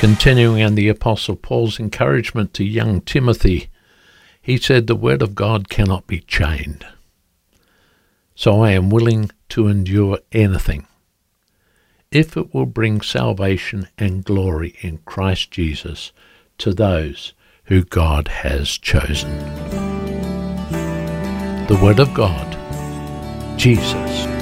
Continuing on the Apostle Paul's encouragement to young Timothy, he said, "The word of God cannot be chained. So I am willing to endure anything, if it will bring salvation and glory in Christ Jesus to those who God has chosen." The Word of God, Jesus